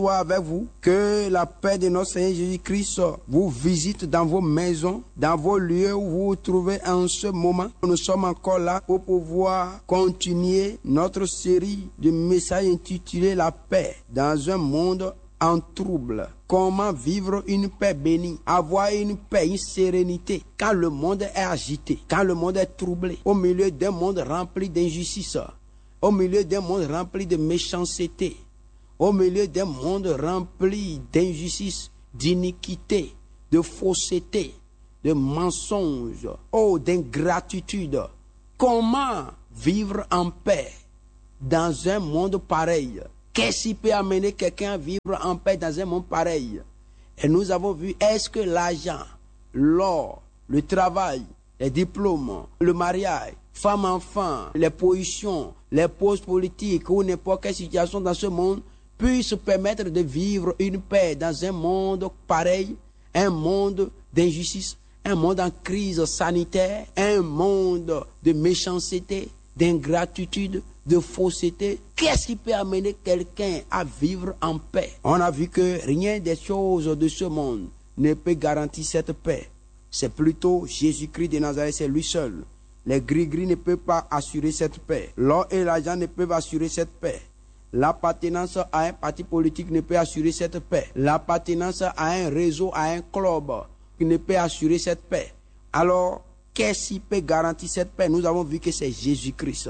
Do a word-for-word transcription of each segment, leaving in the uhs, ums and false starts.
Soit avec vous, que la paix de notre Seigneur Jésus-Christ vous visite dans vos maisons, dans vos lieux où vous vous trouvez en ce moment. Nous sommes encore là pour pouvoir continuer notre série de messages intitulés La paix dans un monde en trouble. Comment vivre une paix bénie, avoir une paix, une sérénité quand le monde est agité, quand le monde est troublé, au milieu d'un monde rempli d'injustice, au milieu d'un monde rempli de méchanceté, au milieu d'un monde rempli d'injustice, d'iniquité, de fausseté, de mensonges, oh, d'ingratitude. Comment vivre en paix dans un monde pareil? Qu'est-ce qui peut amener quelqu'un à vivre en paix dans un monde pareil? Et nous avons vu, est-ce que l'argent, l'or, le travail, les diplômes, le mariage, femme-enfant, les positions, les postes politiques ou n'importe quelle situation dans ce monde puisse permettre de vivre une paix dans un monde pareil, un monde d'injustice, un monde en crise sanitaire, un monde de méchanceté, d'ingratitude, de fausseté? Qu'est-ce qui peut amener quelqu'un à vivre en paix? On a vu que rien des choses de ce monde ne peut garantir cette paix. C'est plutôt Jésus-Christ de Nazareth, c'est lui seul. Les gris-gris ne peuvent pas assurer cette paix. L'or et l'argent ne peuvent assurer cette paix. L'appartenance à un parti politique ne peut assurer cette paix. L'appartenance à un réseau, à un club ne peut assurer cette paix. Alors, qu'est-ce qui peut garantir cette paix? Nous avons vu que c'est Jésus-Christ.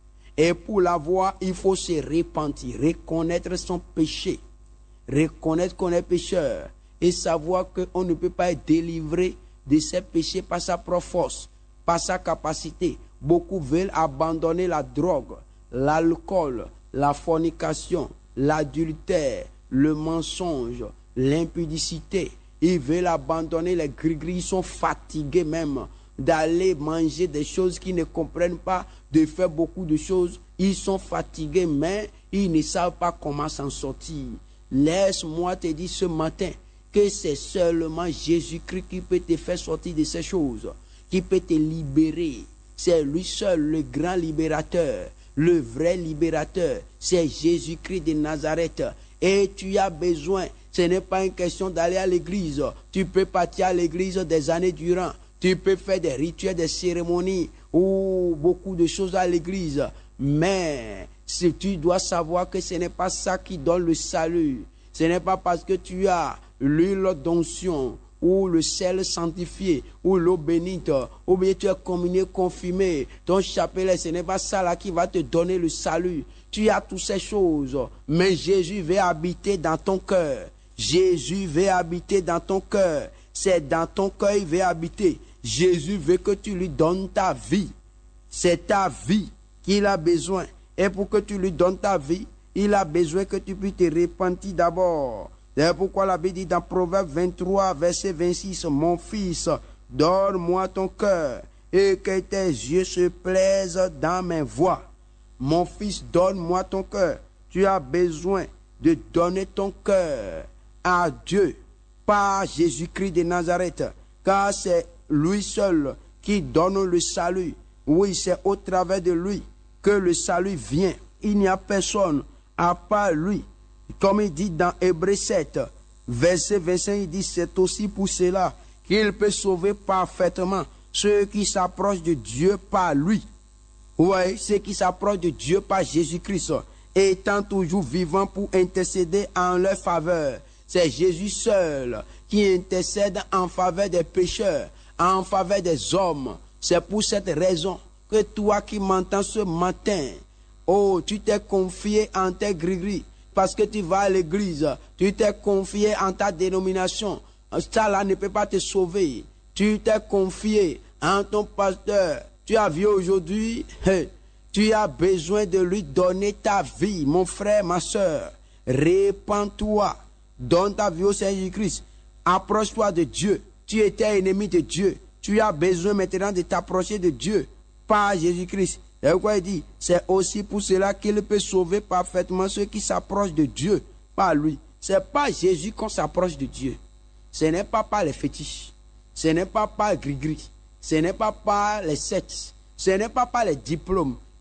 Et pour l'avoir, il faut se repentir, reconnaître son péché, reconnaître qu'on est pécheur et savoir qu'on ne peut pas être délivré de ses péchés par sa propre force, par sa capacité. Beaucoup veulent abandonner la drogue, l'alcool, la fornication, l'adultère, le mensonge, l'impudicité. Ils veulent abandonner les gris-gris, ils sont fatigués même d'aller manger des choses qu'ils ne comprennent pas, de faire beaucoup de choses. Ils sont fatigués, mais ils ne savent pas comment s'en sortir. Laisse-moi te dire ce matin que c'est seulement Jésus-Christ qui peut te faire sortir de ces choses, qui peut te libérer. C'est lui seul, le grand libérateur. Le vrai libérateur, c'est Jésus-Christ de Nazareth. Et tu as besoin, ce n'est pas une question d'aller à l'église. Tu peux partir à l'église des années durant. Tu peux faire des rituels, des cérémonies ou beaucoup de choses à l'église. Mais si tu dois savoir que ce n'est pas ça qui donne le salut. Ce n'est pas parce que tu as l'huile d'onction ou le sel sanctifié, ou l'eau bénite, ou bien tu es communié, confirmé, ton chapelet, ce n'est pas ça là qui va te donner le salut. Tu as toutes ces choses, mais Jésus veut habiter dans ton cœur. Jésus veut habiter dans ton cœur. C'est dans ton cœur qu'il veut habiter. Jésus veut que tu lui donnes ta vie. C'est ta vie qu'il a besoin. Et pour que tu lui donnes ta vie, il a besoin que tu puisses te repentir d'abord. C'est pourquoi la Bible dit dans Proverbe vingt-trois, verset vingt-six, « Mon fils, donne-moi ton cœur, et que tes yeux se plaisent dans mes voies. » Mon fils, donne-moi ton cœur. Tu as besoin de donner ton cœur à Dieu par Jésus-Christ de Nazareth, car c'est lui seul qui donne le salut. Oui, c'est au travers de lui que le salut vient. Il n'y a personne à part lui. Comme il dit dans Hébreux sept, verset vingt-cinq, il dit, c'est aussi pour cela qu'il peut sauver parfaitement ceux qui s'approchent de Dieu par lui. Oui, ceux qui s'approchent de Dieu par Jésus-Christ, étant toujours vivants pour intercéder en leur faveur. C'est Jésus seul qui intercède en faveur des pécheurs, en faveur des hommes. C'est pour cette raison que toi qui m'entends ce matin, oh, tu t'es confié en tes gris-gris. Parce que tu vas à l'église, tu t'es confié en ta dénomination. Ça là ne peut pas te sauver. Tu t'es confié en ton pasteur. Tu as vu aujourd'hui, hey, tu as besoin de lui donner ta vie, mon frère, ma soeur. Répands-toi, donne ta vie au Seigneur Jésus-Christ. Approche-toi de Dieu. Tu étais ennemi de Dieu. Tu as besoin maintenant de t'approcher de Dieu par Jésus-Christ. Et pourquoi il dit, c'est aussi pour cela qu'il peut sauver parfaitement ceux qui s'approchent de Dieu par lui. C'est pas Jésus qu'on s'approche de Dieu. Ce n'est pas par les fétiches. Ce n'est pas par gris-gris. Ce n'est pas par les sectes. Ce n'est pas par les diplômes.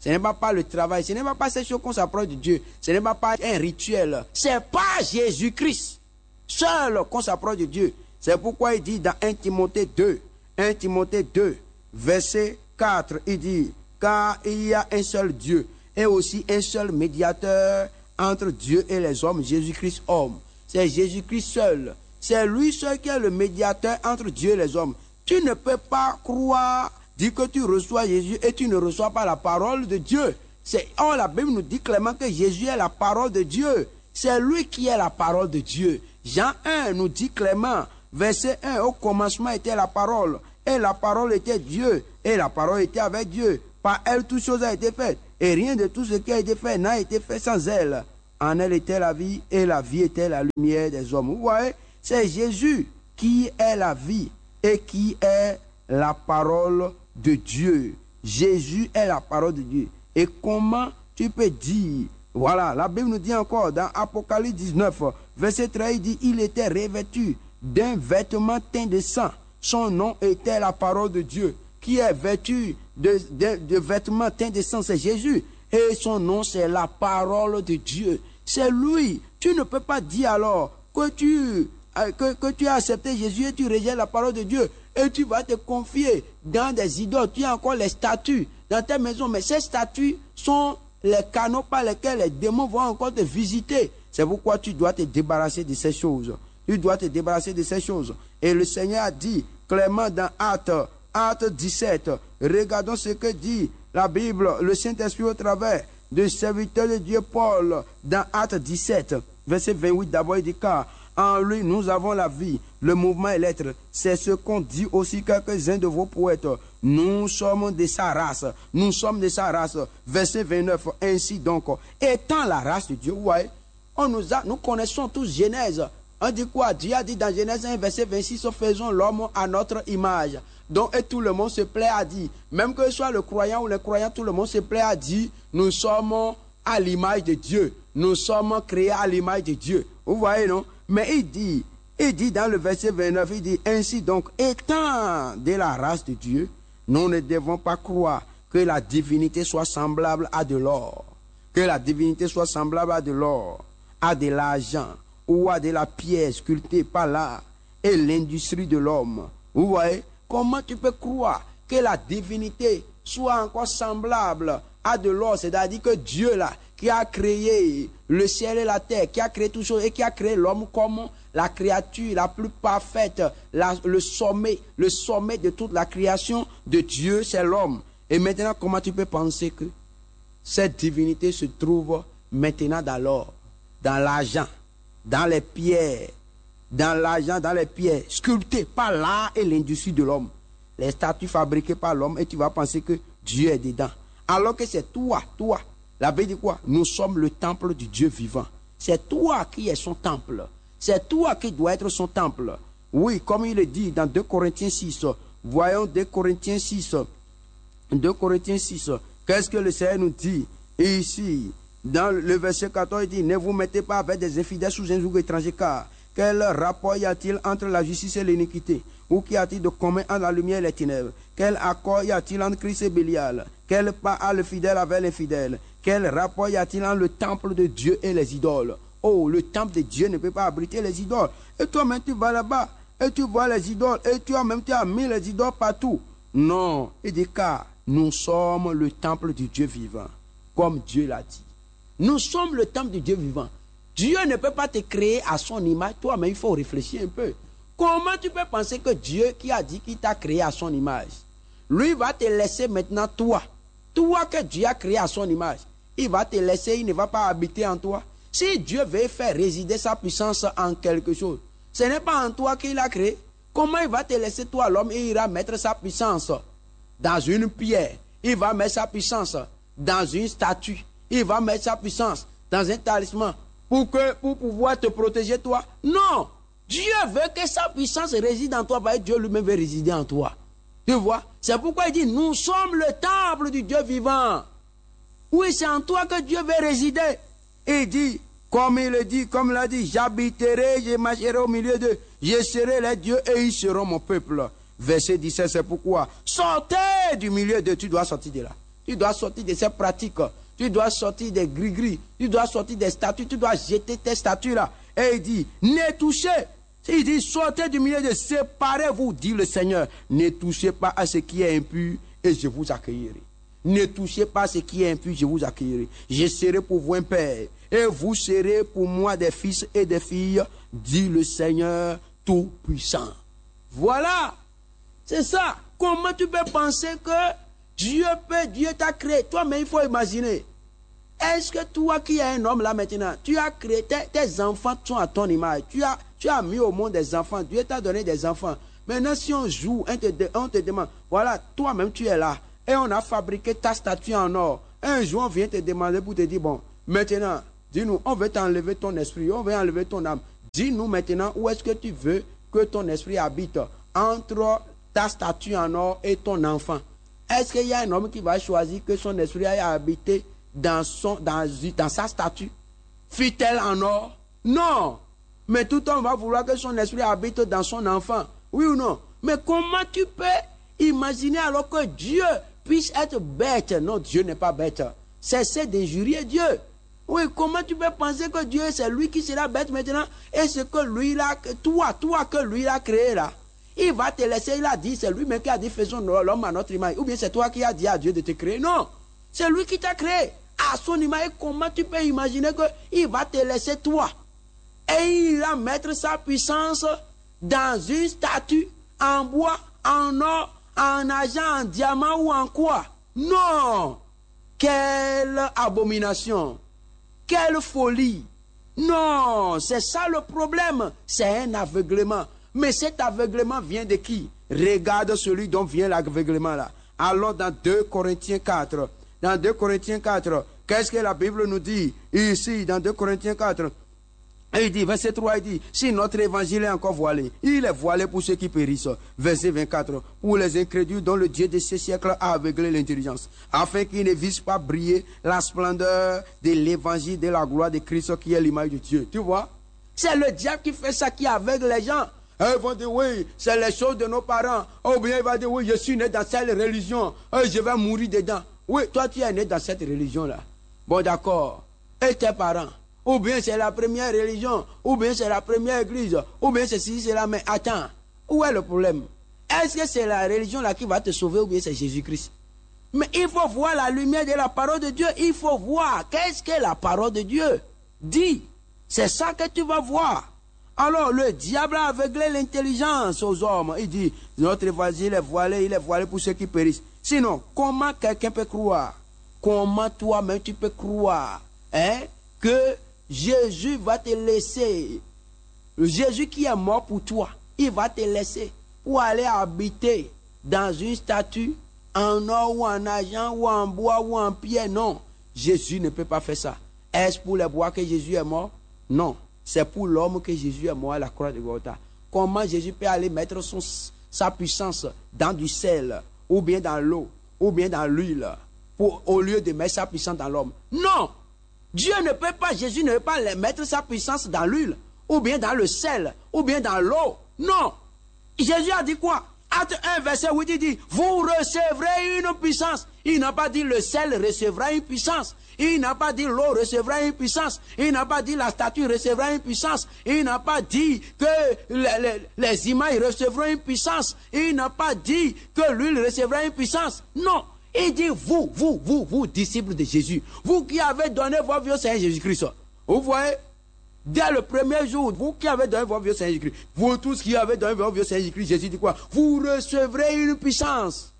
Ce n'est pas par le travail. Ce n'est pas par ces choses qu'on s'approche de Dieu. Ce n'est pas par un rituel. C'est par Jésus-Christ seul qu'on s'approche de Dieu. C'est pourquoi il dit dans un Timothée deux, un Timothée deux, verset quatre, il dit, car il y a un seul Dieu et aussi un seul médiateur entre Dieu et les hommes, Jésus-Christ homme. C'est Jésus-Christ seul. C'est lui seul qui est le médiateur entre Dieu et les hommes. Tu ne peux pas croire, dire que tu reçois Jésus et tu ne reçois pas la parole de Dieu. C'est, oh, la Bible nous dit clairement que Jésus est la parole de Dieu. C'est lui qui est la parole de Dieu. Jean un nous dit clairement, verset un, au commencement était la parole, et la parole était Dieu, et la parole était avec Dieu. Par elle, toute chose a été faite, et rien de tout ce qui a été fait n'a été fait sans elle. En elle était la vie, et la vie était la lumière des hommes. Vous voyez, c'est Jésus qui est la vie, et qui est la parole de Dieu. Jésus est la parole de Dieu. Et comment tu peux dire, voilà, la Bible nous dit encore dans Apocalypse dix-neuf, verset treize, il dit, il était revêtu d'un vêtement teint de sang. Son nom était la parole de Dieu. Qui est vêtu de, de, de vêtements teints de sang, c'est Jésus. Et son nom, c'est la parole de Dieu. C'est lui. Tu ne peux pas dire alors que tu, que, que tu as accepté Jésus et tu rejettes la parole de Dieu. Et tu vas te confier dans des idoles. Tu as encore les statues dans ta maison. Mais ces statues sont les canaux par lesquels les démons vont encore te visiter. C'est pourquoi tu dois te débarrasser de ces choses. Tu dois te débarrasser de ces choses. Et le Seigneur a dit clairement dans Actes, Actes dix-sept, regardons ce que dit la Bible, le Saint-Esprit au travers du serviteur de Dieu Paul, dans Actes dix-sept, verset vingt-huit, d'abord il dit, car en lui nous avons la vie, le mouvement et l'être. C'est ce qu'ont dit aussi quelques-uns de vos poètes. Nous sommes de sa race. Nous sommes de sa race. Verset vingt-neuf, ainsi donc, étant la race de Dieu, ouais, on nous a, nous connaissons tous Genèse. On dit quoi? Dieu a dit dans Genèse un, verset vingt-six, faisons l'homme à notre image. Donc, et tout le monde se plaît à dire, même que ce soit le croyant ou le croyant, tout le monde se plaît à dire, nous sommes à l'image de Dieu. Nous sommes créés à l'image de Dieu. Vous voyez, non? Mais il dit, il dit dans le verset vingt-neuf, il dit, ainsi donc, étant de la race de Dieu, nous ne devons pas croire que la divinité soit semblable à de l'or. Que la divinité soit semblable à de l'or, à de l'argent, ou à de la pierre sculptée par l'art et l'industrie de l'homme. Vous voyez, comment tu peux croire que la divinité soit encore semblable à de l'or, c'est-à-dire que Dieu là, qui a créé le ciel et la terre, qui a créé tout chose et qui a créé l'homme comme la créature la plus parfaite, la, le sommet, le sommet de toute la création de Dieu, c'est l'homme. Et maintenant, comment tu peux penser que cette divinité se trouve maintenant dans l'or, dans l'argent, dans les pierres, dans l'argent, dans les pierres, sculptées par l'art et l'industrie de l'homme. Les statues fabriquées par l'homme, et tu vas penser que Dieu est dedans. Alors que c'est toi, toi. La Bible dit quoi? Nous sommes le temple du Dieu vivant. C'est toi qui es son temple. C'est toi qui dois être son temple. Oui, comme il le dit dans deux Corinthiens six. Voyons deux Corinthiens six. deux Corinthiens six. Qu'est-ce que le Seigneur nous dit ici? Dans le verset quatorze, il dit, ne vous mettez pas avec des infidèles sous un joug étranger, car quel rapport y a-t-il entre la justice et l'iniquité? Ou qu'y a-t-il de commun entre la lumière et les ténèbres? Quel accord y a-t-il entre Christ et Bélial? Quel part a le fidèle avec l'infidèle? Quel rapport y a-t-il entre le temple de Dieu et les idoles? Oh, le temple de Dieu ne peut pas abriter les idoles. Et toi-même, tu vas là-bas, et tu vois les idoles, et toi-même, tu as mis les idoles partout. Non, il dit, car nous sommes le temple du Dieu vivant, comme Dieu l'a dit. Nous sommes le temple du Dieu vivant. Dieu ne peut pas te créer à son image. Toi-même, il faut réfléchir un peu. Comment tu peux penser que Dieu qui a dit qu'il t'a créé à son image, lui va te laisser maintenant toi. Toi que Dieu a créé à son image. Il va te laisser, il ne va pas habiter en toi. Si Dieu veut faire résider sa puissance en quelque chose, ce n'est pas en toi qu'il a créé. Comment il va te laisser toi, l'homme, et il va mettre sa puissance dans une pierre. Il va mettre sa puissance dans une statue. Il va mettre sa puissance dans un talisman pour, que, pour pouvoir te protéger toi. Non! Dieu veut que sa puissance réside en toi, parce que Dieu lui-même veut résider en toi. Tu vois? C'est pourquoi il dit, nous sommes le temple du Dieu vivant. Oui, c'est en toi que Dieu veut résider. Et il dit, comme il le dit, comme il l'a dit, j'habiterai, je marcherai au milieu d'eux, je serai les dieux et ils seront mon peuple. Verset dix-sept, c'est pourquoi, sortez du milieu d'eux, tu dois sortir de là. Tu dois sortir de ces pratiques. Tu dois sortir des gris-gris. Tu dois sortir des statues. Tu dois jeter tes statues là. Et il dit, ne touchez. Il dit, sortez du milieu de séparez-vous, dit le Seigneur. Ne touchez pas à ce qui est impur et je vous accueillerai. Ne touchez pas à ce qui est impur, je vous accueillerai. Je serai pour vous un père et vous serez pour moi des fils et des filles, dit le Seigneur Tout-Puissant. Voilà. C'est ça. Comment tu peux penser que Dieu peut, Dieu t'a créé. Toi-même, il faut imaginer. Est-ce que toi qui es un homme là maintenant, tu as créé, tes, tes enfants sont à ton image. Tu as, tu as mis au monde des enfants. Dieu t'a donné des enfants. Maintenant, si on joue, on te, on te demande, voilà, toi-même tu es là. Et on a fabriqué ta statue en or. Un jour, on vient te demander pour te dire, bon, maintenant, dis-nous, on veut t'enlever ton esprit, on veut enlever ton âme. Dis-nous maintenant où est-ce que tu veux que ton esprit habite entre ta statue en or et ton enfant. Est-ce qu'il y a un homme qui va choisir que son esprit aille habiter dans, son, dans, dans sa statue? Fut-elle en or? Non. Mais tout homme va vouloir que son esprit habite dans son enfant. Oui ou non? Mais comment tu peux imaginer alors que Dieu puisse être bête? Non, Dieu n'est pas bête. Cessez d'injurier Dieu. Oui, comment tu peux penser que Dieu, c'est lui qui sera bête maintenant? Et ce que lui, là, toi, toi que lui a créé là, il va te laisser, il a dit, c'est lui-même qui a dit, faisons l'homme à notre image. Ou bien c'est toi qui as dit à Dieu de te créer. Non, c'est lui qui t'a créé à son image. Comment tu peux imaginer qu'il va te laisser toi? Et il va mettre sa puissance dans une statue, en bois, en or, en argent, en diamant ou en quoi? Non! Quelle abomination! Quelle folie! Non, c'est ça le problème. C'est un aveuglement. Mais cet aveuglement vient de qui? Regarde celui dont vient l'aveuglement là. Alors dans deux Corinthiens quatre, dans deux Corinthiens quatre, qu'est-ce que la Bible nous dit? Ici, dans deux Corinthiens quatre, il dit, verset trois, il dit, si notre évangile est encore voilé, il est voilé pour ceux qui périssent. Verset vingt-quatre, pour les incrédules dont le Dieu de ce siècle a aveuglé l'intelligence, afin qu'ils ne visent pas briller la splendeur de l'évangile de la gloire de Christ qui est l'image de Dieu. Tu vois? C'est le diable qui fait ça, qui aveugle les gens. Ils vont dire, oui, c'est les choses de nos parents. Ou bien il va dire, oui, je suis né dans cette religion, et je vais mourir dedans. Oui, toi tu es né dans cette religion-là. Bon, d'accord. Et tes parents? Ou bien c'est la première religion, ou bien c'est la première église, ou bien c'est ceci, c'est là. Mais attends, où est le problème? Est-ce que c'est la religion là qui va te sauver, ou bien c'est Jésus-Christ? Mais il faut voir la lumière de la parole de Dieu. Il faut voir qu'est-ce que la parole de Dieu dit. C'est ça que tu vas voir. Alors le diable a aveuglé l'intelligence aux hommes. Il dit, notre évangile est voilé, il est voilé pour ceux qui périssent. Sinon, comment quelqu'un peut croire? Comment toi-même tu peux croire hein, que Jésus va te laisser, Jésus qui est mort pour toi, il va te laisser pour aller habiter dans une statue en or ou en argent ou en bois ou en pierre? Non, Jésus ne peut pas faire ça. Est-ce pour les bois que Jésus est mort? Non, c'est pour l'homme que Jésus est mort à la croix de Golgotha. Comment Jésus peut aller mettre son, sa puissance dans du sel, ou bien dans l'eau, ou bien dans l'huile, pour, au lieu de mettre sa puissance dans l'homme? Non! Dieu ne peut pas, Jésus ne peut pas mettre sa puissance dans l'huile, ou bien dans le sel, ou bien dans l'eau. Non. Jésus a dit quoi? Acte un, verset huit, il dit, vous recevrez une puissance. Il n'a pas dit le sel recevra une puissance. Il n'a pas dit l'eau recevra une puissance. Il n'a pas dit la statue recevra une puissance. Il n'a pas dit que les, les, les images recevront une puissance. Il n'a pas dit que l'huile recevra une puissance. Non. Il dit, vous, vous, vous, vous, disciples de Jésus, vous qui avez donné vos vies au Seigneur Jésus-Christ. Vous voyez, dès le premier jour, vous qui avez donné vos vies au Seigneur Jésus-Christ, vous tous qui avez donné vos vies au Seigneur Jésus-Christ, Jésus dit quoi? Vous recevrez une puissance.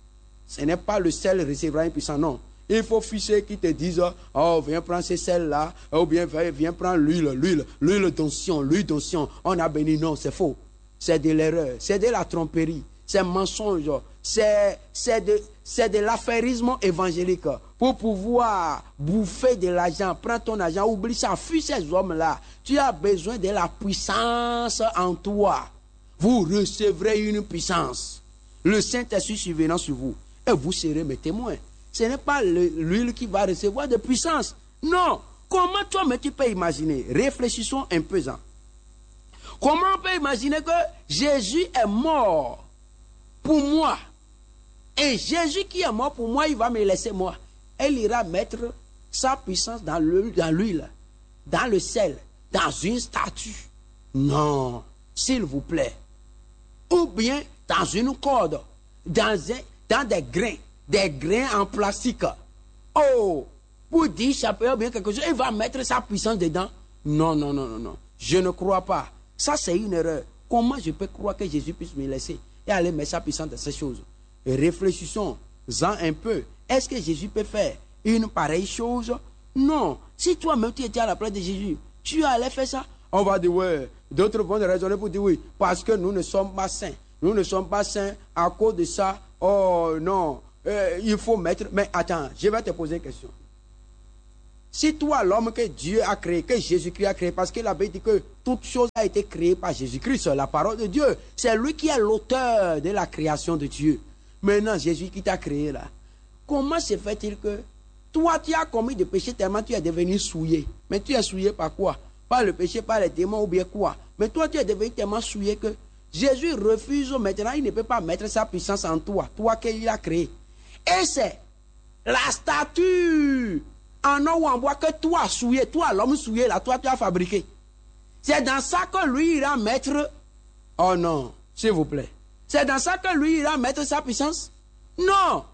Ce n'est pas le sel recevra une puissance, non. Il faut ficher qui te disent, oh, viens prendre ces sels-là, ou bien viens prendre l'huile, l'huile, l'huile d'onction, l'huile d'onction. On a béni, non, c'est faux. C'est de l'erreur, c'est de la tromperie, c'est mensonge. C'est de, de l'affairisme évangélique. Pour pouvoir bouffer de l'argent, prends ton argent, oublie ça, fuis ces hommes-là. Tu as besoin de la puissance en toi. Vous recevrez une puissance. Le Saint-Esprit survenant sur vous. Et vous serez mes témoins. Ce n'est pas l'huile qui va recevoir de puissance. Non. Comment toi, mais tu peux imaginer? Réfléchissons un peu. Hein. Comment on peut imaginer que Jésus est mort pour moi? Et Jésus qui est mort pour moi, il va me laisser moi. Elle ira mettre sa puissance dans l'huile, dans l'huile, dans le sel, dans une statue. Non, s'il vous plaît. Ou bien dans une corde, dans, un, dans des grains, des grains en plastique. Oh, pour dire chapeau bien quelque chose, il va mettre sa puissance dedans. Non, non, non, non, non. Je ne crois pas. Ça, c'est une erreur. Comment je peux croire que Jésus puisse me laisser et aller mettre sa puissance dans ces choses? Et réfléchissons-en un peu. Est-ce que Jésus peut faire une pareille chose? Non. Si toi-même tu étais à la place de Jésus, tu allais faire ça? On va dire, ouais. D'autres vont raisonner pour dire oui. Parce que nous ne sommes pas saints. Nous ne sommes pas saints à cause de ça. Oh non. Euh, il faut mettre... Mais attends, je vais te poser une question. Si toi, l'homme que Dieu a créé, que Jésus-Christ a créé, parce que la Bible dit que toute chose a été créée par Jésus-Christ, la parole de Dieu. C'est lui qui est l'auteur de la création de Dieu. Maintenant, Jésus qui t'a créé là. Comment se fait-il que toi, tu as commis des péchés tellement tu es devenu souillé? Mais tu es souillé par quoi? Par le péché, par les démons ou bien quoi? Mais toi, tu es devenu tellement souillé que Jésus refuse maintenant, il ne peut pas mettre sa puissance en toi, toi qu'il a créé. Et c'est la statue en eau ou en bois que toi souillé, toi l'homme souillé là, toi tu as fabriqué. C'est dans ça que lui ira mettre... Oh non, s'il vous plaît. C'est dans ça que lui ira mettre sa puissance? Non.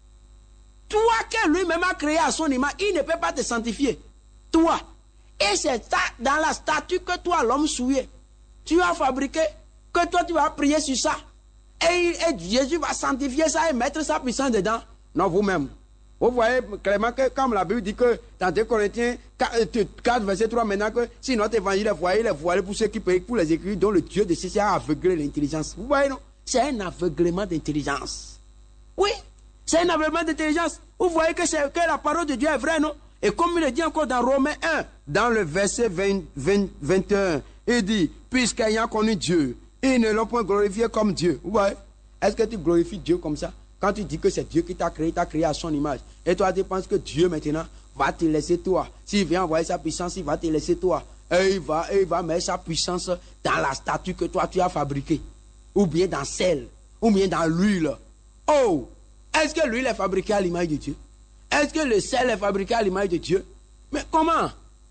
Toi que lui-même a créé à son image, il ne peut pas te sanctifier. Toi. Et c'est ça, dans la statue que toi, l'homme souillé, tu as fabriqué, que toi tu vas prier sur ça. Et, et Jésus va sanctifier ça et mettre sa puissance dedans. Non, vous-même. Vous voyez clairement que comme la Bible dit que dans deux Corinthiens quatre, verset trois, maintenant que si notre évangile est voilé, il est voilé pour ceux qui payent pour les écrire, dont le Dieu de ceci a aveuglé l'intelligence. Vous voyez, non? C'est un aveuglement d'intelligence. Oui, c'est un aveuglement d'intelligence. Vous voyez que, que la parole de Dieu est vraie, non? Et comme il le dit encore dans Romains un, dans le verset vingt, vingt, vingt et un, il dit, puisqu'ayant connu Dieu, ils ne l'ont point glorifié comme Dieu. Vous voyez? Est-ce que tu glorifies Dieu comme ça? Quand tu dis que c'est Dieu qui t'a créé, t'a créé à son image. Et toi, tu penses que Dieu maintenant va te laisser toi. S'il vient envoyer sa puissance, il va te laisser toi. Et il va, et il va mettre sa puissance dans la statue que toi, tu as fabriquée. Ou bien dans celle. Ou bien dans l'huile. Oh! Est-ce que l'huile est fabriquée à l'image de Dieu? Est-ce que le sel est fabriqué à l'image de Dieu? Mais comment?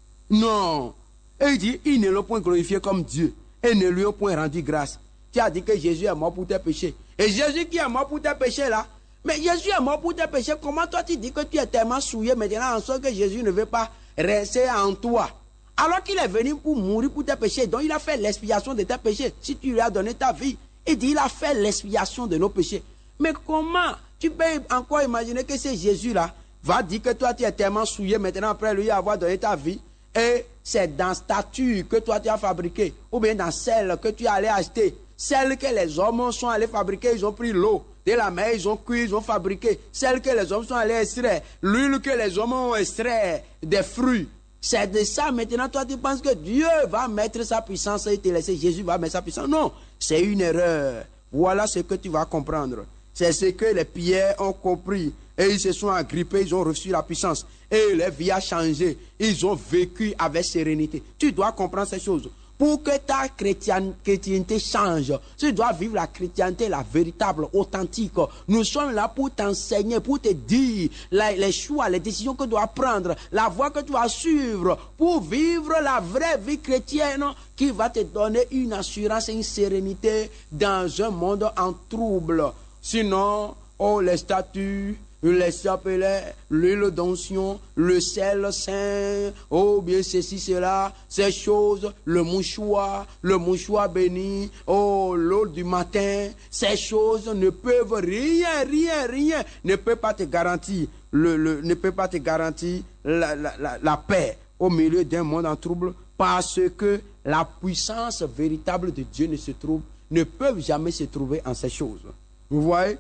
Non. Et il dit, ils ne l'ont point glorifié comme Dieu. Et ne lui ont point rendu grâce. Tu as dit que Jésus est mort pour tes péchés. Et Jésus qui est mort pour tes péchés là. Mais Jésus est mort pour tes péchés. Comment toi tu dis que tu es tellement souillé maintenant en sorte que Jésus ne veut pas rester en toi? Alors qu'il est venu pour mourir pour tes péchés. Donc il a fait l'expiation de tes péchés. Si tu lui as donné ta vie. Il dit il a fait l'expiation de nos péchés. Mais comment tu peux encore imaginer que c'est Jésus là va dire que toi tu es tellement souillé maintenant après lui avoir donné ta vie. Et c'est dans statue que toi tu as fabriqué. Ou bien dans celle que tu as allé acheter. Celle que les hommes sont allés fabriquer, ils ont pris l'eau de la mer, ils ont cuit, ils ont fabriqué. Celle que les hommes sont allés extraire. L'huile que les hommes ont extrait des fruits. C'est de ça maintenant, toi tu penses que Dieu va mettre sa puissance et te laisser. Jésus va mettre sa puissance. Non, c'est une erreur. Voilà ce que tu vas comprendre. C'est ce que les pierres ont compris. Et ils se sont agrippés, ils ont reçu la puissance. Et leur vie a changé. Ils ont vécu avec sérénité. Tu dois comprendre ces choses. Pour que ta chrétienté change, tu dois vivre la chrétienté, la véritable, authentique. Nous sommes là pour t'enseigner, pour te dire la, les choix, les décisions que tu dois prendre, la voie que tu vas suivre, pour vivre la vraie vie chrétienne qui va te donner une assurance et une sérénité dans un monde en trouble. Sinon, oh, les statues, les chapelets, l'huile d'onction, le sel saint, oh bien ceci, cela, ces choses, le mouchoir, le mouchoir béni, oh l'eau du matin, ces choses ne peuvent rien, rien, rien, ne peut pas te garantir, le, le, ne peut pas te garantir la, la, la, la paix au milieu d'un monde en trouble, parce que la puissance véritable de Dieu ne se trouve, ne peut jamais se trouver en ces choses. Vous voyez?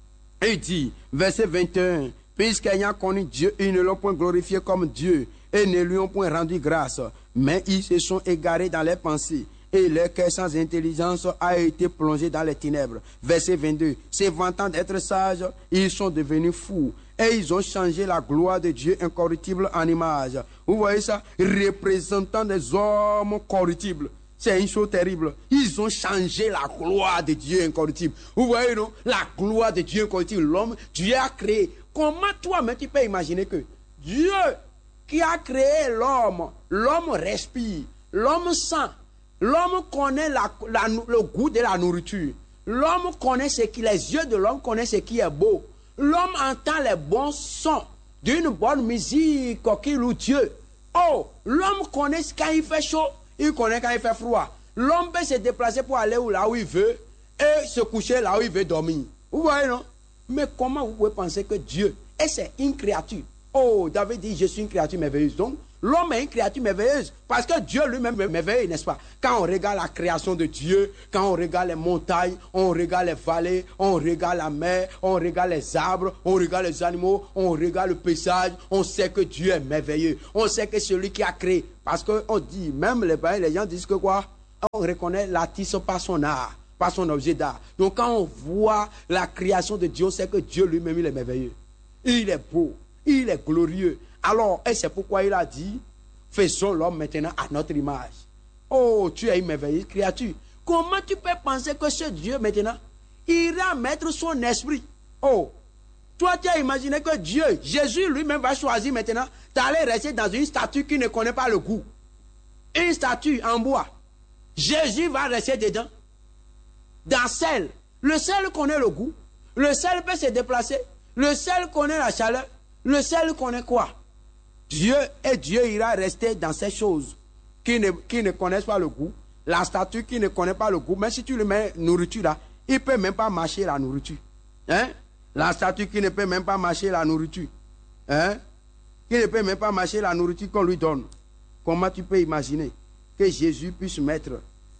Et il dit, verset vingt et un, puisqu'ayant connu Dieu, ils ne l'ont point glorifié comme Dieu, et ne lui ont point rendu grâce, mais ils se sont égarés dans leurs pensées, et leur cœur sans intelligence a été plongé dans les ténèbres. Verset vingt-deux, se vantant d'être sages, ils sont devenus fous, et ils ont changé la gloire de Dieu incorruptible en image. Vous voyez ça? Représentant des hommes corruptibles. C'est une chose terrible. Ils ont changé la gloire de Dieu incorruptible. Vous voyez, non? La gloire de Dieu incorruptible. L'homme, Dieu a créé. Comment toi-même tu peux imaginer que Dieu qui a créé l'homme, l'homme respire, l'homme sent, l'homme connaît la, la, le goût de la nourriture. L'homme connaît ce qui, les yeux de l'homme connaissent ce qui est beau. L'homme entend les bons sons d'une bonne musique qui loue Dieu. Oh, l'homme connaît quand il fait chaud, il connaît quand il fait froid. L'homme peut se déplacer pour aller où, là où il veut et se coucher là où il veut dormir. Vous voyez, non? Mais comment vous pouvez penser que Dieu, et c'est une créature? Oh, David dit, je suis une créature merveilleuse. Donc, l'homme est une créature merveilleuse parce que Dieu lui-même est merveilleux, n'est-ce pas? Quand on regarde la création de Dieu, quand on regarde les montagnes, on regarde les vallées, on regarde la mer, on regarde les arbres, on regarde les animaux, on regarde le paysage, on sait que Dieu est merveilleux. On sait que celui qui a créé, parce qu'on dit, même les, les gens disent que quoi? On reconnaît l'artiste par son art, par son objet d'art. Donc quand on voit la création de Dieu, on sait que Dieu lui-même il est merveilleux. Il est beau, il est glorieux. Alors, et c'est pourquoi il a dit, faisons l'homme maintenant à notre image. Oh, tu es une merveilleuse créature. Comment tu peux penser que ce Dieu maintenant ira mettre son esprit? Oh, toi tu as imaginé que Dieu, Jésus lui-même va choisir maintenant d'aller rester dans une statue qui ne connaît pas le goût. Une statue en bois. Jésus va rester dedans. Dans sel. Le sel connaît le goût. Le sel peut se déplacer. Le sel connaît la chaleur. Le sel connaît quoi? Dieu et Dieu ira rester dans ces choses qui ne, qui ne connaissent pas le goût. La statue qui ne connaît pas le goût. Mais si tu lui mets nourriture là, il ne peut même pas mâcher la nourriture. Hein? La statue qui ne peut même pas mâcher la nourriture. Hein? Qui ne peut même pas mâcher la nourriture qu'on lui donne. Comment tu peux imaginer que Jésus puisse mettre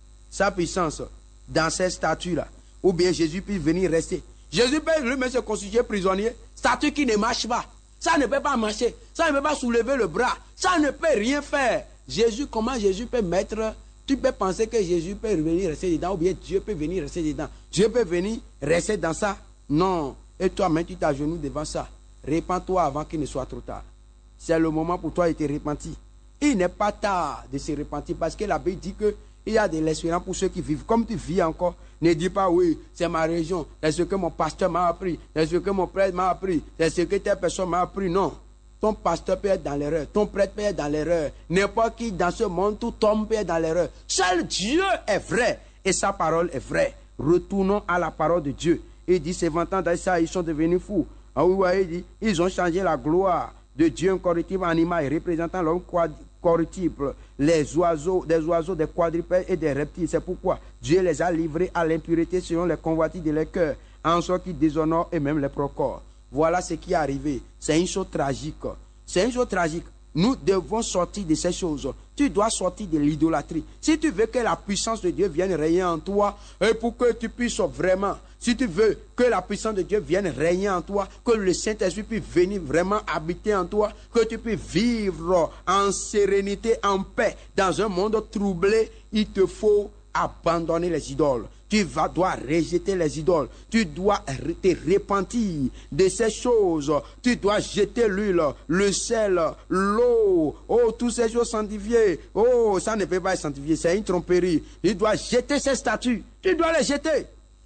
sa puissance dans ces statues-là? Ou bien Jésus puisse venir rester. Jésus peut lui-même se constituer prisonnier. Statue qui ne marche pas. Ça ne peut pas marcher. Ça ne peut pas soulever le bras. Ça ne peut rien faire. Jésus, comment Jésus peut mettre... Tu peux penser que Jésus peut venir rester dedans ou bien Dieu peut venir rester dedans. Dieu peut venir rester dans ça. Non. Et toi-même, tu t'agenouilles devant ça. Répands-toi avant qu'il ne soit trop tard. C'est le moment pour toi de te repentir. Il n'est pas tard de se repentir parce que la Bible dit que il y a de l'espérance pour ceux qui vivent. Comme tu vis encore, ne dis pas oui, c'est ma religion, c'est ce que mon pasteur m'a appris, c'est ce que mon prêtre m'a appris, c'est ce que telle personne m'a appris. Non. Ton pasteur peut être dans l'erreur, ton prêtre peut être dans l'erreur. N'importe qui dans ce monde, tout homme peut être dans l'erreur. Seul Dieu est vrai et sa parole est vraie. Retournons à la parole de Dieu. Il dit, ces vingt ans d'Aïssa, ils sont devenus fous. Ah oui, oui, il dit, ils ont changé la gloire de Dieu incorruptible en image, représentant l'homme corruptible, les oiseaux, des oiseaux, des quadrupèdes et des reptiles. C'est pourquoi Dieu les a livrés à l'impureté selon les convoitises de leur cœur, en sorte qu'ils déshonorent et même les procorps. Voilà ce qui est arrivé. C'est une chose tragique. C'est une chose tragique. Nous devons sortir de ces choses. Tu dois sortir de l'idolâtrie. Si tu veux que la puissance de Dieu vienne régner en toi, et pour que tu puisses vraiment, si tu veux que la puissance de Dieu vienne régner en toi, que le Saint-Esprit puisse venir vraiment habiter en toi, que tu puisses vivre en sérénité, en paix, dans un monde troublé, il te faut abandonner les idoles. Tu vas, dois rejeter les idoles. Tu dois te repentir de ces choses. Tu dois jeter l'huile, le sel, l'eau. Oh, toutes ces choses sanctifiées. Oh, ça ne peut pas être sanctifié. C'est une tromperie. Tu dois jeter ces statues. Tu dois les jeter.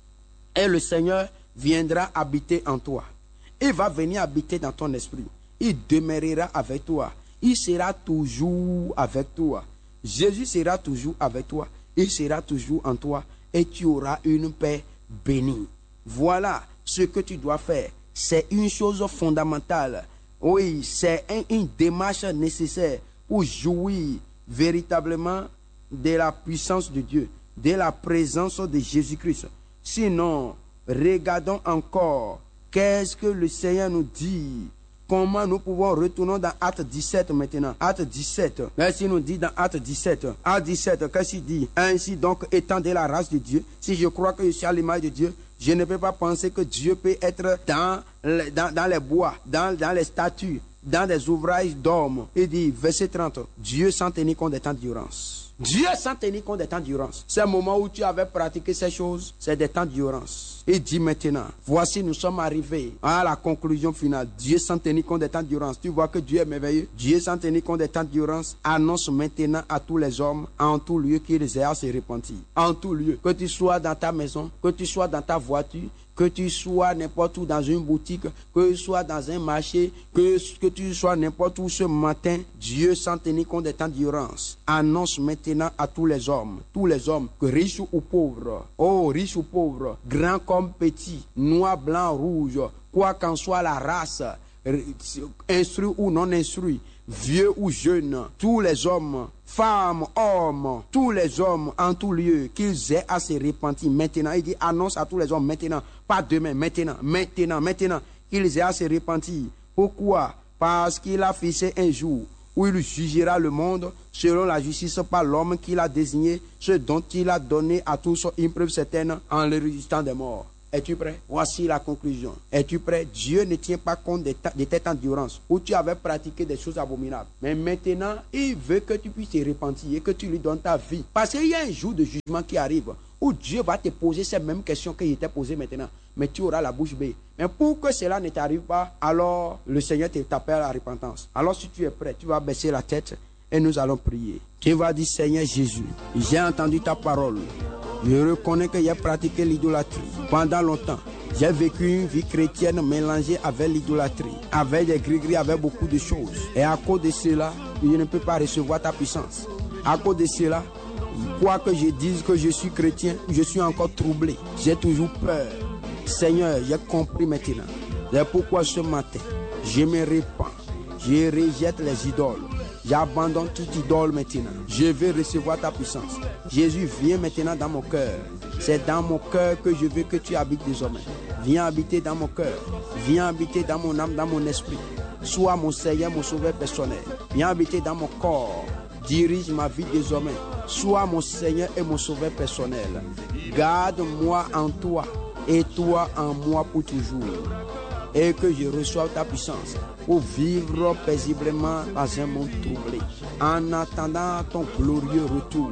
Et le Seigneur viendra habiter en toi. Il va venir habiter dans ton esprit. Il demeurera avec toi. Il sera toujours avec toi. Jésus sera toujours avec toi. Il sera toujours en toi. Et tu auras une paix bénie. Voilà ce que tu dois faire. C'est une chose fondamentale. Oui, c'est un, une démarche nécessaire pour jouir véritablement de la puissance de Dieu, de la présence de Jésus-Christ. Sinon, regardons encore qu'est-ce que le Seigneur nous dit. Comment nous pouvons retourner dans Acte dix-sept maintenant. Acte dix-sept. Merci nous dit dans Acte dix-sept. Acte dix-sept, qu'est-ce qu'il dit? Ainsi donc, étant de la race de Dieu, si je crois que je suis à l'image de Dieu, je ne peux pas penser que Dieu peut être dans, dans, dans les bois, dans, dans les statues, dans des ouvrages d'hommes. Il dit, verset trente, Dieu sans tenir compte des temps d'ignorance. Dieu sans tenir compte des temps d'urgence. Ces moments où tu avais pratiqué ces choses, c'est des temps d'urgence. Il dit maintenant, voici nous sommes arrivés à la conclusion finale. Dieu sans tenir compte des temps d'urgence. Tu vois que Dieu est merveilleux. Dieu sans tenir compte des temps d'urgence annonce maintenant à tous les hommes en tout lieu qu'ils aient à se repentir. En tout lieu. Que tu sois dans ta maison, que tu sois dans ta voiture, que tu sois n'importe où dans une boutique, que tu sois dans un marché, que, que tu sois n'importe où ce matin, Dieu sans tenir compte des temps d'urgence annonce maintenant à tous les hommes, tous les hommes, que riches ou pauvres, oh riches ou pauvres, grands comme petits, noirs, blancs, rouges, quoi qu'en soit la race, instruit ou non instruit, vieux ou jeune, tous les hommes, femmes, hommes, tous les hommes en tout lieu, qu'ils aient à se repentir maintenant. Il dit annonce à tous les hommes maintenant, pas demain, maintenant, maintenant, maintenant, qu'ils aient à se repentir. Pourquoi? Parce qu'il a fixé un jour où il jugera le monde selon la justice par l'homme qu'il a désigné, ce dont il a donné à tous une preuve certaine en le ressuscitant des morts. Es-tu prêt? Voici la conclusion. Es-tu prêt? Dieu ne tient pas compte de, ta, de tes temps d'endurance où tu avais pratiqué des choses abominables. Mais maintenant, il veut que tu puisses te repentir et que tu lui donnes ta vie. Parce qu'il y a un jour de jugement qui arrive où Dieu va te poser ces mêmes questions qu'il t'a posées maintenant. Mais tu auras la bouche bée. Mais pour que cela ne t'arrive pas, alors le Seigneur t'appelle à la repentance. Alors si tu es prêt, tu vas baisser la tête et nous allons prier. Tu vas dire, Seigneur Jésus, j'ai entendu ta parole. Je reconnais que j'ai pratiqué l'idolâtrie pendant longtemps. J'ai vécu une vie chrétienne mélangée avec l'idolâtrie, avec des gris-gris, avec beaucoup de choses. Et à cause de cela, je ne peux pas recevoir ta puissance. À cause de cela, quoi que je dise que je suis chrétien, je suis encore troublé. J'ai toujours peur. Seigneur, j'ai compris maintenant. C'est pourquoi ce matin, je me répands. Je rejette les idoles. J'abandonne toute idole maintenant. Je veux recevoir ta puissance. Jésus, viens maintenant dans mon cœur. C'est dans mon cœur que je veux que tu habites désormais. Viens habiter dans mon cœur. Viens habiter dans mon âme, dans mon esprit. Sois mon Seigneur, mon sauveur personnel. Viens habiter dans mon corps. Dirige ma vie désormais. Sois mon Seigneur et mon sauveur personnel. Garde-moi en toi et toi en moi pour toujours. Et que je reçoive ta puissance pour vivre paisiblement dans un monde troublé, en attendant ton glorieux retour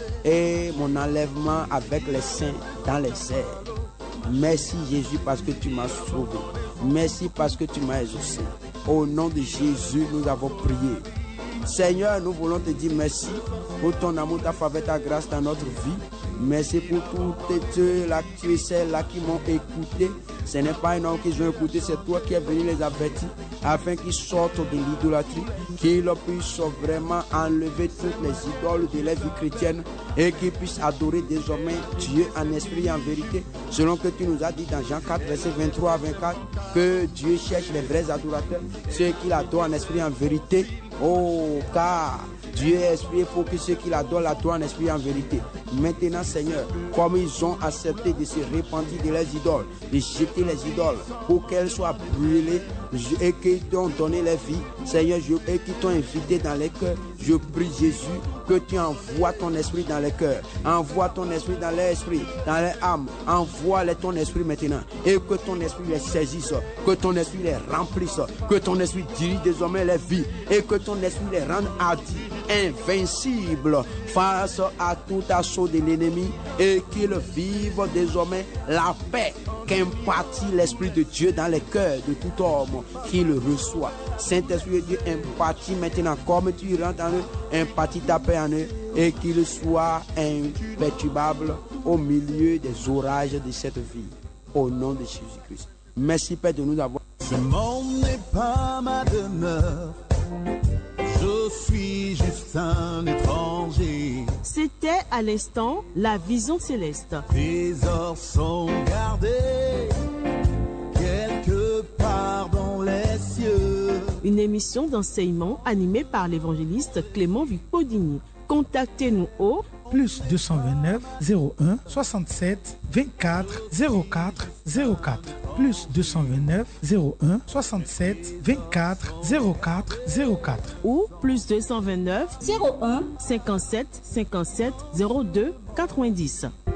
et mon enlèvement avec les saints dans les airs. Merci Jésus parce que tu m'as sauvé. Merci parce que tu m'as exaucé. Au nom de Jésus, nous avons prié. Seigneur, nous voulons te dire merci pour ton amour, ta faveur, ta grâce dans notre vie. Merci pour toutes ceux-là, tu es celles-là qui m'ont écouté. Ce n'est pas un homme qu'ils ont écouté, c'est toi qui es venu les avertir afin qu'ils sortent de l'idolâtrie, qu'ils puissent vraiment enlever toutes les idoles de la vie chrétienne et qu'ils puissent adorer désormais Dieu en esprit et en vérité, selon que tu nous as dit dans Jean quatre, versets vingt-trois à vingt-quatre, que Dieu cherche les vrais adorateurs, ceux qui l'adorent en esprit et en vérité. Oh, car Dieu est esprit, il faut que ceux qui l'adorent l'adorent en esprit et en vérité. Maintenant, Seigneur, comme ils ont accepté de se repentir de leurs idoles, de jeter les idoles pour qu'elles soient brûlées et qu'ils t'ont donné leur vie, Seigneur, je, et qu'ils t'ont invité dans les cœurs, je prie Jésus que tu envoies ton esprit dans les cœurs, envoie ton esprit dans leur esprit, dans leur âme, envoie ton esprit maintenant et que ton esprit les saisisse, que ton esprit les remplisse, que ton esprit dirige désormais leur vie et que ton esprit les rende hardis, invincibles face à tout assaut de l'ennemi et qu'ils vivent désormais la paix qu'impartit l'Esprit de Dieu dans les cœurs de tout homme qui le reçoit. Saint-Esprit de Dieu, impartit maintenant comme tu rentres en eux, impartit ta paix en eux et qu'ils soient imperturbables au milieu des orages de cette vie. Au nom de Jésus-Christ. Merci Père de nous avoir. Ce monde n'est pas ma demeure. Je suis juste un étranger. C'était à l'instant la vision céleste. Trésors sont gardés quelque part dans les cieux. Une émission d'enseignement animée par l'évangéliste Clément Vicpodini. Contactez-nous au plus deux cent vingt-neuf zéro un soixante-sept vingt-quatre zéro quatre zéro quatre plus deux cent vingt-neuf zéro un soixante-sept vingt-quatre zéro quatre zéro quatre ou plus deux cent vingt-neuf zéro un cinquante-sept cinquante-sept zéro deux quatre-vingt-dix.